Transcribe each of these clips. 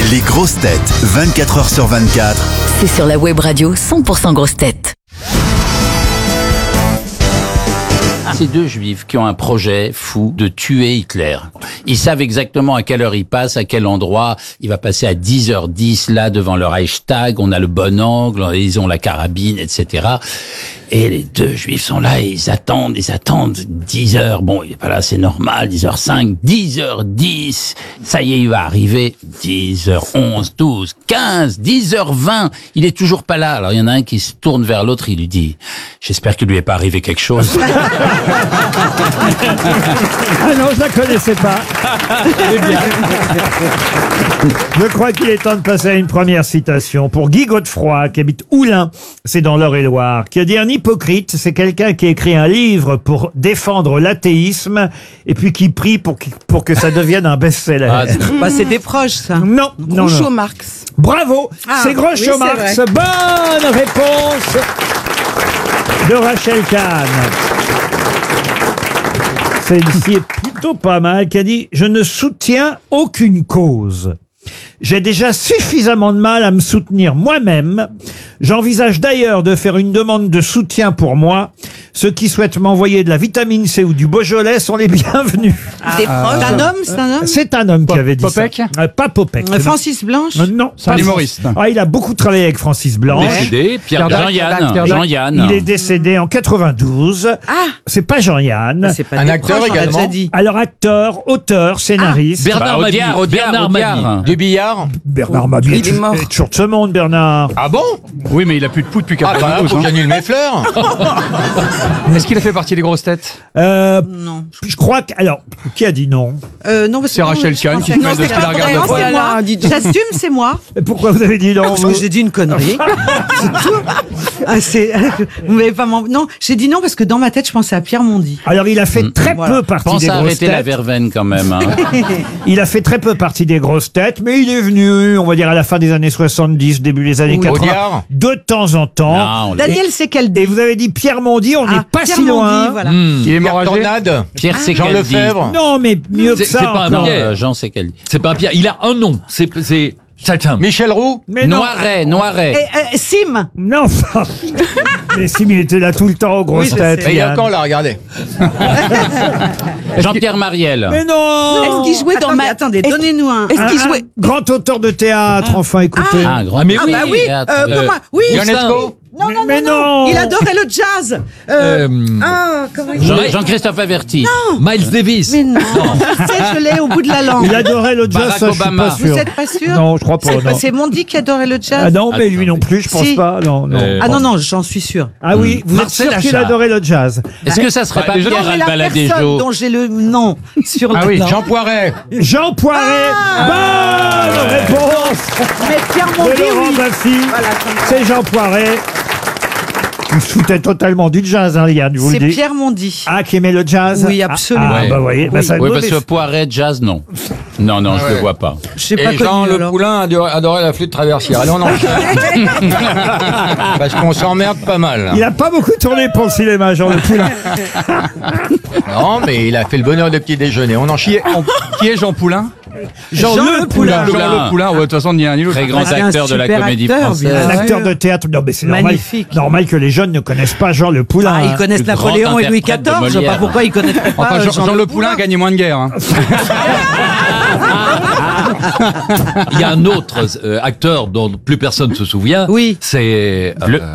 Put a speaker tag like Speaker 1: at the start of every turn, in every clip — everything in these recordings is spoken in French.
Speaker 1: Les grosses têtes, 24 h sur 24.
Speaker 2: C'est sur la web radio 100% grosses têtes.
Speaker 3: Ces deux juifs qui ont un projet fou de tuer Hitler. Ils savent exactement à quelle heure il passe, à quel endroit. Il va passer à 10h10 là devant le Reichstag. On a le bon angle, ils ont la carabine, etc. Et les deux juifs sont là et ils attendent 10h. Bon, il est pas là, c'est normal, 10h05, 10h10. Ça y est, il va arriver 10h11, 12, 15, 10h20. Il est toujours pas là. Alors il y en a un qui se tourne vers l'autre, il lui dit « J'espère qu'il lui est pas arrivé quelque chose. »
Speaker 4: Ah non, je la connaissais pas. Je crois qu'il est temps de passer à une première citation pour Guy Godefroy, qui habite Oulin, c'est dans l'Eure-et-Loire, qui a dit: un hypocrite, c'est quelqu'un qui écrit un livre pour défendre l'athéisme et puis qui prie pour que ça devienne un best-seller.
Speaker 5: C'est des proches, ça.
Speaker 4: Non, non,
Speaker 5: Groucho
Speaker 4: non.
Speaker 5: Marx.
Speaker 4: Bravo, c'est Groucho
Speaker 5: oui,
Speaker 4: Marx.
Speaker 5: c'est
Speaker 4: Bonne réponse de Rachel Kahn. Celle-ci est plutôt pas mal, qui a dit: je ne soutiens aucune cause. J'ai déjà suffisamment de mal à me soutenir moi-même. J'envisage d'ailleurs de faire une demande de soutien pour moi. Ceux qui souhaitent m'envoyer de la vitamine C ou du Beaujolais sont les bienvenus.
Speaker 5: Des proches. C'est un homme.
Speaker 4: C'est un homme qui avait dit
Speaker 6: Popek
Speaker 4: ça. Pas Popek.
Speaker 5: Francis Blanche.
Speaker 4: Non.
Speaker 6: C'est un
Speaker 4: pas
Speaker 6: humoriste.
Speaker 4: Francis. Il a beaucoup travaillé avec Francis Blanche.
Speaker 3: Décédé, Jean-Yann.
Speaker 4: Il est décédé en 92. C'est pas Jean-Yann.
Speaker 5: C'est pas
Speaker 7: Un
Speaker 5: des
Speaker 7: acteur
Speaker 5: proches, on l'a
Speaker 7: également.
Speaker 5: déjà dit.
Speaker 4: Alors acteur, auteur, scénariste.
Speaker 3: Bernard Mabille.
Speaker 7: Du billard.
Speaker 4: Bernard Mabille
Speaker 5: Il est mort.
Speaker 4: toujours de ce monde, Bernard.
Speaker 7: Ah bon?
Speaker 6: Oui, mais il a plus de poux depuis
Speaker 7: Ah bah,
Speaker 6: 92.
Speaker 7: faut que j'annule mes fleurs.
Speaker 6: Est-ce qu'il a fait partie des grosses têtes?
Speaker 5: Non.
Speaker 4: Je crois que... Alors, qui a dit non?
Speaker 5: Non,
Speaker 6: C'est Rachel Kahn qui se met de ce qu'il a regardé.
Speaker 5: Oh là là, j'assume, c'est moi.
Speaker 4: Et pourquoi vous avez dit non?
Speaker 5: Parce que j'ai dit une connerie. C'est tout. Vous m'avez pas Non, j'ai dit non parce que dans ma tête, je pensais à Pierre Mondy.
Speaker 4: Alors, il a fait très
Speaker 5: Voilà.
Speaker 4: peu partie
Speaker 3: Pense
Speaker 4: des
Speaker 3: à
Speaker 4: grosses
Speaker 3: arrêter la
Speaker 4: têtes.
Speaker 3: verveine quand même. Hein.
Speaker 4: Il a fait très peu partie des grosses têtes, mais il est venu, on va dire, à la fin des années 70, début des années 80,
Speaker 7: Audiard.
Speaker 4: de temps en temps.
Speaker 3: Non,
Speaker 5: Daniel Secaldi.
Speaker 4: Et vous avez dit Pierre Mondy, on n'est pas
Speaker 5: Pierre
Speaker 4: si
Speaker 5: Mondy,
Speaker 4: loin.
Speaker 5: voilà.
Speaker 6: Il est mort âgé.
Speaker 7: Tornade.
Speaker 3: Pierre
Speaker 7: Jean
Speaker 3: Secaldi.
Speaker 7: Lefebvre.
Speaker 4: Non, mais mieux que
Speaker 8: C'est
Speaker 4: ça
Speaker 8: pas un
Speaker 4: encore.
Speaker 8: Pierre.
Speaker 3: Jean Secaldi.
Speaker 8: C'est pas un Pierre. Il a un nom. C'est
Speaker 7: Michel Roux.
Speaker 4: Mais non,
Speaker 3: Noiret.
Speaker 5: Sim.
Speaker 4: non. Mais si, mais il était là tout le temps aux grosses
Speaker 5: Oui, je
Speaker 4: têtes.
Speaker 5: sais.
Speaker 7: Et il y a
Speaker 4: Yann.
Speaker 7: encore là, regardez.
Speaker 3: Jean-Pierre Mariel.
Speaker 4: Mais non.
Speaker 5: Est-ce qu'il jouait dans ma... Attendez, donnez-nous un... Est-ce qu'il jouait...
Speaker 4: Grand auteur de théâtre, enfin, écoutez.
Speaker 3: Ah, grand.
Speaker 8: mais oui.
Speaker 5: Ah bah oui, comment... Oui,
Speaker 7: Ionesco.
Speaker 4: Mais non.
Speaker 5: Il adorait le jazz. Comment il
Speaker 3: Jean-Christophe Averti.
Speaker 8: Miles Davis.
Speaker 5: Mais non, je l'ai au bout de la langue.
Speaker 4: Il adorait le jazz,
Speaker 3: Barack
Speaker 4: ça, je suis
Speaker 3: Obama.
Speaker 4: pas sûr.
Speaker 5: Vous êtes pas sûr?
Speaker 4: Non, je crois pas, non.
Speaker 5: C'est Mondy qui adorait le jazz.
Speaker 4: Ah non, mais lui non plus, je pense
Speaker 5: Si.
Speaker 4: pas. Non, non.
Speaker 5: Ah non, j'en suis sûr.
Speaker 4: Ah oui, vous êtes
Speaker 8: Marcel
Speaker 4: sûr qu'il
Speaker 8: Achard.
Speaker 4: adorait le jazz?
Speaker 3: Est-ce que ça serait pas
Speaker 6: déjà,
Speaker 3: Pierre
Speaker 5: C'est la personne
Speaker 3: Albaladejo?
Speaker 5: dont j'ai le nom sur la langue.
Speaker 7: Jean Poiret.
Speaker 4: Jean Poiret. Bonne réponse
Speaker 5: Mais Pierre
Speaker 4: de
Speaker 5: Mondy,
Speaker 4: Laurent
Speaker 5: oui.
Speaker 4: Baffy.
Speaker 5: Voilà, comme ça.
Speaker 4: C'est Jean Poiret. Il se foutait totalement du jazz, hein, Yann, je vous le
Speaker 5: C'est
Speaker 4: dis.
Speaker 5: Pierre Mondy.
Speaker 4: Ah, qui aimait le jazz?
Speaker 5: Oui, absolument.
Speaker 4: Ah, bah, vous voyez, bah, ça
Speaker 3: Oui,
Speaker 4: nous
Speaker 3: parce que
Speaker 4: laisse-
Speaker 3: Poiret, jazz, non. Non, je le vois pas.
Speaker 5: Je sais pas
Speaker 7: Et Jean
Speaker 5: connu,
Speaker 7: Le
Speaker 5: alors.
Speaker 7: Poulain adorait la flûte traversière. Allez, on enchaîne. Parce qu'on s'emmerde pas mal.
Speaker 4: Il a pas beaucoup tourné pour le cinéma, Jean Le Poulain.
Speaker 7: Non, mais il a fait le bonheur de petit déjeuner. On en chie.
Speaker 6: Qui est Jean Poulain?
Speaker 5: Jean Le Poulain.
Speaker 6: Jean Le Poulain. Ouais, de toute façon, ni un ni l'autre.
Speaker 3: Très grand
Speaker 5: C'est un
Speaker 3: acteur de la
Speaker 5: super
Speaker 3: comédie
Speaker 5: acteur,
Speaker 3: française.
Speaker 5: bien
Speaker 4: Un
Speaker 5: sûr.
Speaker 4: acteur de théâtre. Non, mais c'est normal.
Speaker 5: Magnifique.
Speaker 4: Normal que les jeunes ne connaissent pas Jean Le Poulain.
Speaker 5: Ah,
Speaker 4: hein.
Speaker 5: ils connaissent
Speaker 3: Le
Speaker 5: Napoléon
Speaker 3: grand
Speaker 5: et Louis
Speaker 3: interprète de
Speaker 5: XIV. Je sais pas
Speaker 3: Molière.
Speaker 5: pourquoi ils connaissent pas
Speaker 6: Enfin, Jean Le Poulain a gagné moins de guerre. Hein.
Speaker 8: Il y a un autre acteur dont plus personne ne se souvient.
Speaker 5: Oui.
Speaker 8: C'est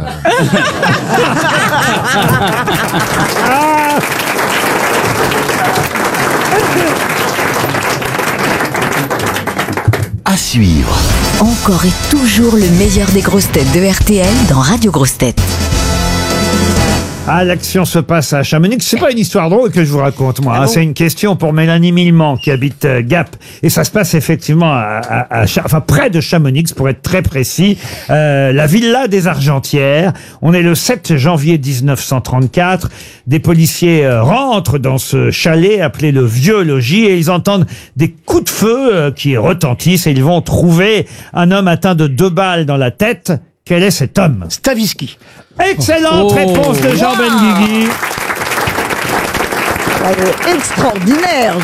Speaker 1: À suivre.
Speaker 2: Encore et toujours le meilleur des grosses têtes de RTL dans Radio Grosses Têtes.
Speaker 4: Ah, l'action se passe à Chamonix. C'est pas une histoire drôle que je vous raconte, moi. hein. C'est une question pour Mélanie Millement, qui habite Gap. Et ça se passe effectivement enfin, près de Chamonix, pour être très précis. La villa des Argentières. On est le 7 janvier 1934. Des policiers rentrent dans ce chalet appelé le Vieux Logis et ils entendent des coups de feu qui retentissent et ils vont trouver un homme atteint de 2 balles dans la tête. Quel est cet homme?
Speaker 7: Stavisky.
Speaker 4: Excellente réponse de Jean Benguigui.
Speaker 9: Extraordinaire, Jean.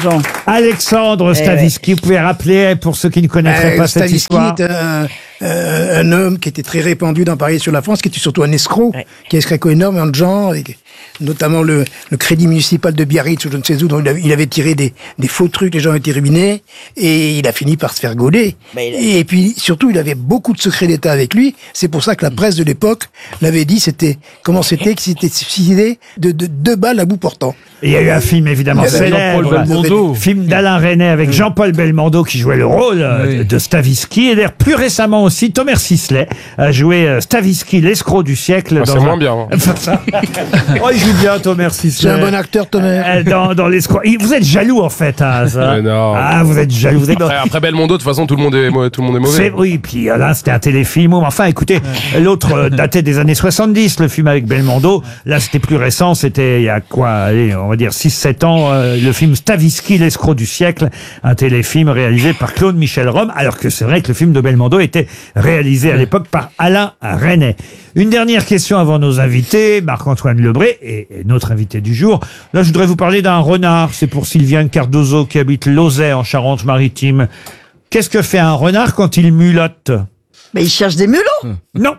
Speaker 4: Alexandre Stavisky, vous pouvez rappeler pour ceux qui ne connaîtraient pas cette
Speaker 9: Stavisky
Speaker 4: histoire.
Speaker 9: est un homme qui était très répandu dans Paris et sur la France, qui était surtout un escroc, qui a escroqué énormément de gens, et notamment le crédit municipal de Biarritz ou je ne sais où, dont il avait tiré des faux trucs, les gens étaient ruinés, et il a fini par se faire gauler. Et puis surtout, il avait beaucoup de secrets d'État avec lui. C'est pour ça que la presse de l'époque l'avait dit, qu'il s'était suicidé de 2 balles à bout portant.
Speaker 4: Il y a eu un film évidemment célèbre,
Speaker 6: Jean-Paul Belmondo.
Speaker 4: film d'Alain Resnais avec Jean-Paul Belmondo qui jouait le rôle de Stavisky. Et d'ailleurs, plus récemment aussi, Thomas Sisley a joué Stavisky, l'escroc du siècle.
Speaker 10: C'est moins bien.
Speaker 4: Oh, il joue bien, Thomas Sisley.
Speaker 9: C'est un bon acteur, Thomas.
Speaker 4: Dans l'escroc. Vous êtes jaloux en fait, hein, ça.
Speaker 10: Mais non.
Speaker 4: Ah, vous êtes jaloux. Vous êtes...
Speaker 10: Après Belmondo, de toute façon, tout le monde est mauvais.
Speaker 4: Oui, puis là, c'était un téléfilm. Enfin, écoutez, l'autre datait des années 70, le film avec Belmondo. Là, c'était plus récent. C'était il y a quoi, allez, on va dire 6-7 ans, le film Stavisky, l'escroc du siècle, un téléfilm réalisé par Claude Michel Rome, alors que c'est vrai que le film de Belmondo était réalisé à l'époque par Alain Resnais. Une dernière question avant nos invités, Marc-Antoine Lebré et notre invité du jour. Là, je voudrais vous parler d'un renard. C'est pour Sylviane Cardozo qui habite Lauzet en Charente-Maritime. Qu'est-ce que fait un renard quand il mulotte?
Speaker 11: Mais il cherche des mulots.
Speaker 4: Non.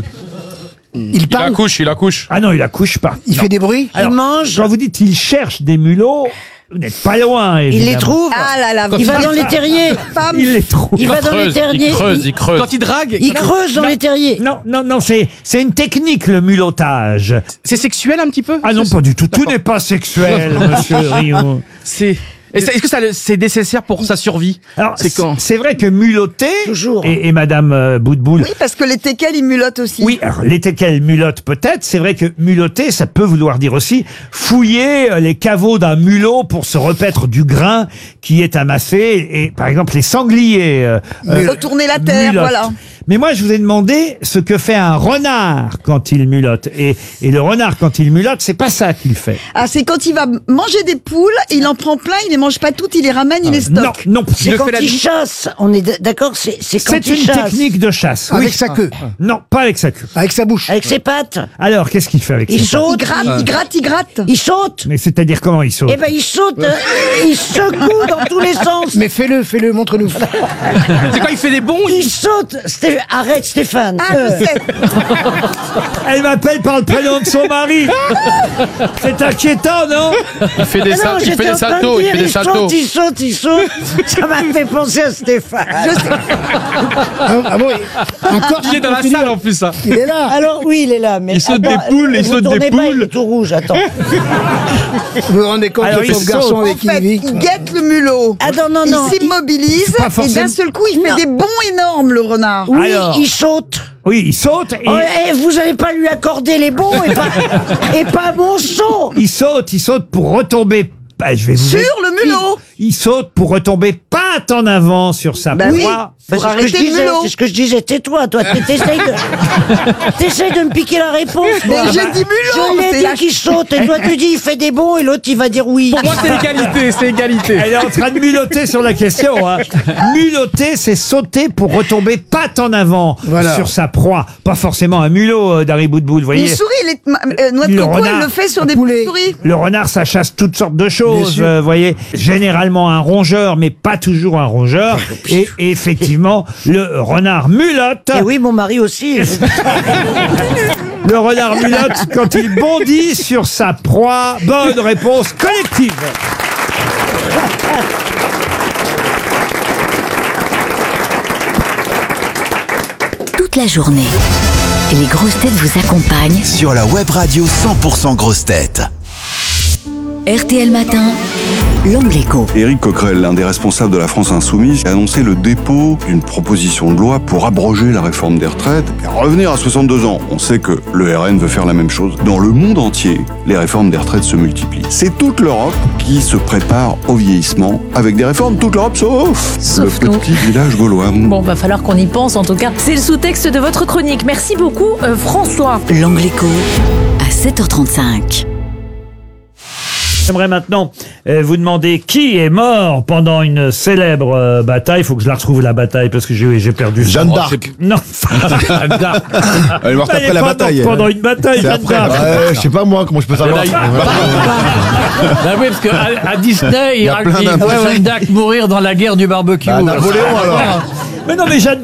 Speaker 10: Il accouche.
Speaker 4: Ah non, il accouche pas.
Speaker 9: Il fait des bruits.
Speaker 4: Alors,
Speaker 11: il mange.
Speaker 4: Quand vous dites il cherche des mulots, vous n'êtes pas loin, évidemment.
Speaker 11: Il les trouve. Ah là là. Il va dans les terriers.
Speaker 4: Il les trouve.
Speaker 11: Il va dans les terriers.
Speaker 8: Il creuse.
Speaker 6: Quand il drague,
Speaker 11: Il creuse dans les terriers.
Speaker 4: Non, c'est une technique, le mulottage.
Speaker 6: c'est sexuel un petit peu.
Speaker 4: Ah non, pas du tout. Tout n'est pas sexuel, monsieur Rio.
Speaker 6: Est-ce que c'est nécessaire pour sa survie?
Speaker 4: Alors,
Speaker 6: C'est quand
Speaker 4: c'est vrai que mulotter,
Speaker 11: Toujours.
Speaker 4: et madame Boutboul,
Speaker 11: Oui, parce que les teckels, ils mulottent aussi.
Speaker 4: oui, alors les teckels mulottent peut-être, c'est vrai que mulotter, ça peut vouloir dire aussi fouiller les caveaux d'un mulot pour se repaître du grain qui est amassé, et par exemple les sangliers
Speaker 11: Retourner la terre,
Speaker 4: mulottent.
Speaker 11: voilà.
Speaker 4: Mais moi, je vous ai demandé ce que fait un renard quand il mulotte. Et le renard, quand il mulotte, c'est pas ça qu'il fait.
Speaker 11: Ah, c'est quand il va manger des poules, il en prend plein, il les mange pas toutes, il les ramène, il les stocke.
Speaker 4: Non.
Speaker 11: C'est quand il chasse. On est d'accord, c'est quand
Speaker 4: C'est
Speaker 11: il
Speaker 4: une
Speaker 11: chasse.
Speaker 4: technique de chasse.
Speaker 9: Avec sa queue.
Speaker 4: Non, pas avec sa queue.
Speaker 9: Avec sa bouche.
Speaker 11: Avec ses pattes.
Speaker 4: Alors, qu'est-ce qu'il fait avec
Speaker 11: Il
Speaker 4: ses pattes?
Speaker 11: saute. Il gratte. Il saute.
Speaker 4: Mais c'est-à-dire comment il saute?
Speaker 11: Eh ben, il saute, il secoue dans tous les sens.
Speaker 9: Mais fais-le, montre-nous.
Speaker 6: C'est quand il fait des bonds.
Speaker 11: Il saute. Arrête, Stéphane.
Speaker 12: Ah, je sais.
Speaker 4: Elle m'appelle par le prénom de son mari. C'est inquiétant, non?
Speaker 10: Il fait des saltos. Il fait des saltos.
Speaker 11: Il saute. Ça m'a fait penser à Stéphane.
Speaker 9: Ah bon, encore,
Speaker 6: Il est dans la salle en plus. Hein.
Speaker 9: il est là.
Speaker 11: Alors oui, il est là, mais
Speaker 6: Il saute des poules, il saute des
Speaker 11: tournez pas, il
Speaker 6: poules.
Speaker 11: est tout rouge. Attends.
Speaker 9: Vous vous rendez compte,
Speaker 4: Alors,
Speaker 9: le
Speaker 4: il
Speaker 9: pauvre garçon
Speaker 4: saute.
Speaker 9: avec
Speaker 12: En
Speaker 9: qui
Speaker 12: fait,
Speaker 9: il vit.
Speaker 12: il guette le mulot.
Speaker 11: Ah non,
Speaker 12: Il
Speaker 11: non.
Speaker 12: s'immobilise
Speaker 4: Pas
Speaker 12: et
Speaker 4: forcément.
Speaker 12: d'un seul coup, il fait
Speaker 11: Non.
Speaker 12: des bonds énormes, le renard.
Speaker 11: Oui,
Speaker 4: Alors.
Speaker 11: il saute.
Speaker 4: Oui, il saute et
Speaker 11: Oh, vous n'allez pas lui accorder les bons et pas mon saut.
Speaker 4: il saute pour retomber. Bah, je vais vous
Speaker 12: Sur
Speaker 4: aider.
Speaker 12: le mulot.
Speaker 4: Il saute pour retomber patte en avant sur sa
Speaker 12: Bah oui.
Speaker 4: proie.
Speaker 12: Pour
Speaker 11: C'est ce que je
Speaker 12: arrêter le
Speaker 11: disais,
Speaker 12: mulot.
Speaker 11: c'est ce que je disais. Tais-toi, toi. T'essayes de me piquer la réponse.
Speaker 12: Mais
Speaker 11: toi.
Speaker 12: j'ai dit mulot.
Speaker 11: Je l'ai
Speaker 12: c'est
Speaker 11: dit
Speaker 12: la-
Speaker 11: qu'il saute. Et toi, tu dis il fait des bons et l'autre, il va dire oui.
Speaker 6: Pour moi, c'est égalité. C'est égalité.
Speaker 4: Elle est en train de mulotter sur la question. Hein. Mulotter, c'est sauter pour retomber patte en avant
Speaker 9: Voilà.
Speaker 4: sur sa proie. Pas forcément un mulot d'Harry Boudboul, vous voyez.
Speaker 12: Une souris, noix de
Speaker 4: Le
Speaker 12: coco,
Speaker 4: renard.
Speaker 12: elle le fait sur des
Speaker 9: poulet.
Speaker 12: souris.
Speaker 4: Le renard, ça chasse toutes sortes de choses,
Speaker 9: sûr.
Speaker 4: vous voyez. Généralement un rongeur, mais pas toujours un rongeur. Et effectivement, le renard mulotte.
Speaker 11: Et oui, mon mari aussi.
Speaker 4: Le renard mulotte quand il bondit sur sa proie. Bonne réponse collective.
Speaker 2: Toute la journée, les grosses têtes vous accompagnent.
Speaker 1: Sur la web radio 100% grosses têtes.
Speaker 2: RTL Matin, l'Angle Écho.
Speaker 13: Éric Coquerel, l'un des responsables de la France Insoumise, a annoncé le dépôt d'une proposition de loi pour abroger la réforme des retraites et revenir à 62 ans. On sait que le RN veut faire la même chose. Dans le monde entier, les réformes des retraites se multiplient. C'est toute l'Europe qui se prépare au vieillissement avec des réformes, toute l'Europe sauf le
Speaker 14: nous.
Speaker 13: petit village gaulois.
Speaker 14: Bon, va falloir qu'on y pense en tout cas. C'est le sous-texte de votre chronique. Merci beaucoup, François.
Speaker 2: L'Angle Écho, à 7h35.
Speaker 4: J'aimerais maintenant vous demander qui est mort pendant une célèbre bataille. Il faut que je la retrouve, la bataille, parce que j'ai perdu.
Speaker 15: Jeanne d'Arc.
Speaker 4: Non.
Speaker 15: Jeanne d'Arc. Elle est morte après la bataille.
Speaker 4: Pendant une bataille,
Speaker 15: C'est
Speaker 4: Jeanne
Speaker 15: après.
Speaker 4: d'Arc.
Speaker 15: Je sais pas moi, comment je peux savoir.
Speaker 8: Bah oui, parce qu'à Disney,
Speaker 15: Il y a plein
Speaker 8: il voit Jeanne d'Arc mourir dans la guerre du barbecue.
Speaker 15: Napoléon alors.
Speaker 4: Mais non, mais Jeanne